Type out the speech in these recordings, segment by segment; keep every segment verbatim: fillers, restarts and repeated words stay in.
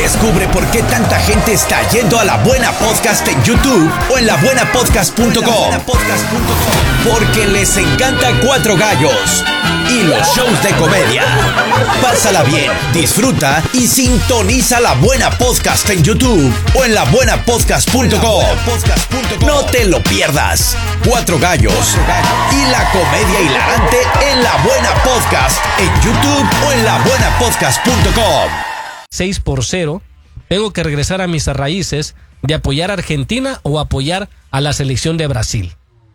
Descubre por qué tanta gente está yendo a La Buena Podcast en YouTube o en la buena podcast punto com. Porque les encanta Cuatro Gallos y los shows de comedia. Pásala bien, disfruta y sintoniza La Buena Podcast en YouTube o en la buena podcast punto com. No te lo pierdas. Cuatro Gallos y la comedia hilarante en La Buena Podcast en YouTube o en la buena podcast punto com. seis por cero, tengo que regresar a mis raíces de apoyar a Argentina o apoyar a la selección de Brasil.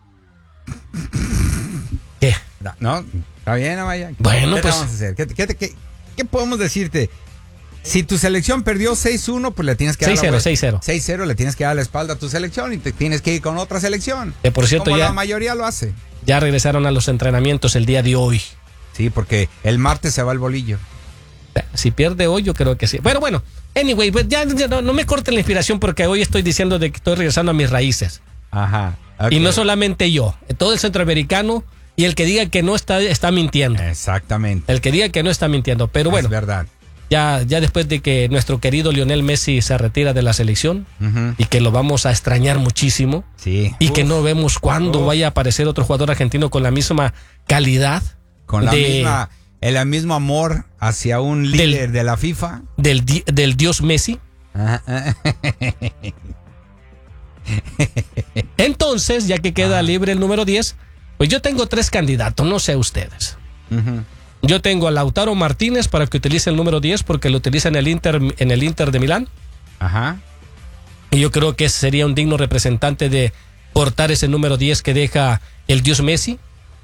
¿Qué? No, está bien, Amaya. Bueno, ¿Qué pues... vamos a hacer? ¿Qué, qué, qué, ¿Qué podemos decirte? Si tu selección perdió seis uno, pues le tienes que dar seis cero, seis cero. seis cero, le tienes que dar la espalda a tu selección y te tienes que ir con otra selección. Que por cierto, como ya, la mayoría lo hace. Ya regresaron a los entrenamientos el día de hoy. Sí, porque el martes se va el bolillo. Si pierde hoy, yo creo que sí. Bueno, bueno, anyway, pues ya, ya no, no me corten la inspiración porque hoy estoy diciendo de que estoy regresando a mis raíces. Ajá. Okay. Y no solamente yo, todo el centroamericano y el que diga que no está, está mintiendo. Exactamente. El que diga que no está mintiendo. Pero bueno, es verdad. Ya, ya después de que nuestro querido Lionel Messi se retira de la selección uh-huh. y que lo vamos a extrañar muchísimo. Sí. Y Uf. que no vemos cuándo Uf. vaya a aparecer otro jugador argentino con la misma calidad. Con la de, misma... El mismo amor hacia un líder del, de la FIFA. Del, del dios Messi. Entonces, ya que queda libre el número diez, pues yo tengo tres candidatos, no sé ustedes. Uh-huh. Yo tengo a Lautaro Martínez para que utilice el número diez porque lo utiliza en el Inter, en el Inter de Milán. Ajá. Y yo creo que sería un digno representante de portar ese número diez que deja el dios Messi.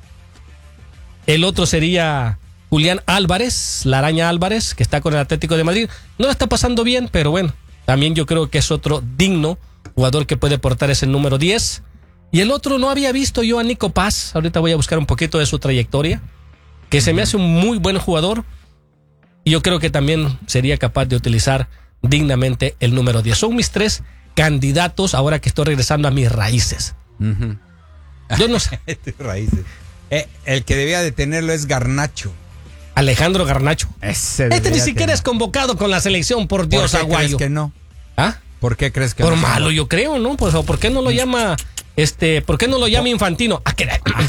El otro sería Julián Álvarez, la araña Álvarez, que está con el Atlético de Madrid. No la está pasando bien, pero bueno, también yo creo que es otro digno jugador que puede portar ese número diez. Y el otro no había visto yo a Nico Paz. Ahorita voy a buscar un poquito de su trayectoria, que se me hace un muy buen jugador. Y yo creo que también sería capaz de utilizar dignamente el número diez. Son mis tres candidatos ahora que estoy regresando a mis raíces. Uh-huh. Yo no sé. Tus raíces. Eh, el que debía de tenerlo es Garnacho. Alejandro Garnacho. Ese este ni siquiera tener. Es convocado con la selección, por Dios, ¿Por qué aguayo. crees que no? ¿Ah? ¿Por qué crees que por no? Por malo, yo creo, ¿no? Pues, ¿por qué no lo llama, este, por qué no lo llama Infantino? Ah,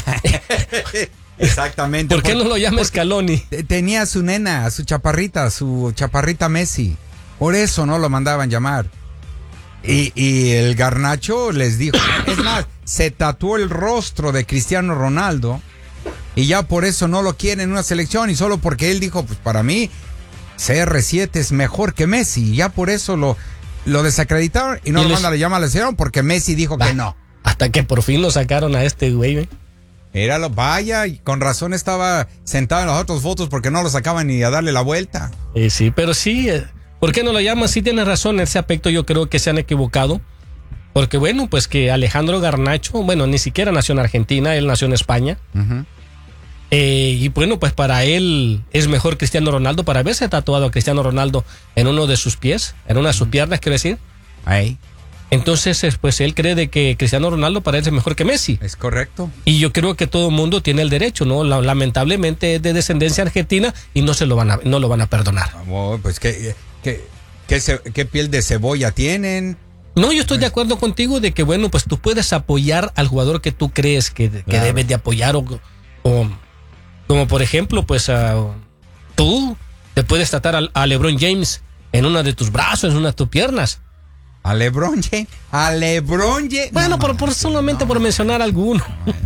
exactamente. ¿Por qué no lo llama Scaloni? Tenía a su nena, a su chaparrita, su chaparrita Messi. Por eso no lo mandaban llamar. Y, y el Garnacho les dijo, es más, se tatuó el rostro de Cristiano Ronaldo. Y ya por eso no lo quiere en una selección. Y solo porque él dijo, pues para mí C R siete es mejor que Messi. Y ya por eso lo, lo desacreditaron. Y no y lo les... mandan a llamar a la selección porque Messi dijo bah, que no. Hasta que por fin lo sacaron a este güey, ¿eh? Éralo, vaya, y con razón estaba sentado en las otras fotos porque no lo sacaban ni a darle la vuelta. Eh, sí, pero sí, ¿por qué no lo llaman? Sí tienes razón, en ese aspecto yo creo que se han equivocado. Porque bueno, pues que Alejandro Garnacho, bueno, ni siquiera nació en Argentina, él nació en España. Uh-huh. Eh, y bueno, pues para él es mejor Cristiano Ronaldo, para haberse tatuado a Cristiano Ronaldo en uno de sus pies, en una de sus piernas, quiero decir. Ahí. Entonces, pues él cree de que Cristiano Ronaldo para él es mejor que Messi. Es correcto. Y yo creo que todo el mundo tiene el derecho, ¿no? Lamentablemente es de descendencia argentina y no se lo van a, no lo van a perdonar. Oh, pues qué, qué, qué, qué piel de cebolla tienen. No, yo estoy de acuerdo contigo de que, bueno, pues tú puedes apoyar al jugador que tú crees que, que claro. debes de apoyar o, o como por ejemplo, pues uh, tú te puedes tratar a, a LeBron James en una de tus brazos, en una de tus piernas. ¿A LeBron James? ¿A LeBron James? Bueno, no, por, por solamente no. por mencionar alguno.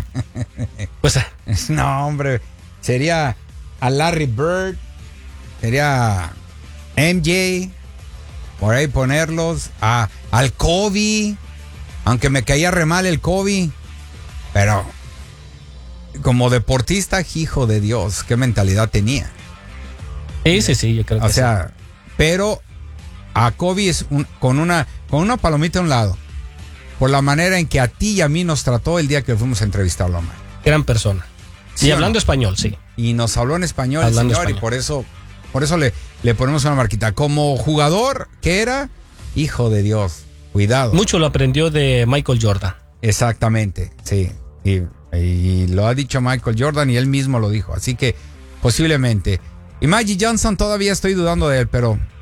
Pues no, hombre, sería a Larry Bird, sería M J, por ahí ponerlos, a, al Kobe, aunque me caía re mal el Kobe, pero como deportista, hijo de Dios, qué mentalidad tenía. Sí, sí, sí, yo creo que o sea, sí. Pero a Kobe es un, con una con una palomita a un lado, por la manera en que a ti y a mí nos trató el día que fuimos a entrevistarlo, man. Gran persona. Sí, y hablando no? español, sí. Y nos habló en español, hablando el señor, español. Y por eso, por eso le, le ponemos una marquita. Como jugador, ¿qué era? Hijo de Dios, cuidado. Mucho lo aprendió de Michael Jordan. Exactamente, sí. Y, y lo ha dicho Michael Jordan y él mismo lo dijo. Así que, posiblemente. Y Magic Johnson todavía estoy dudando de él, pero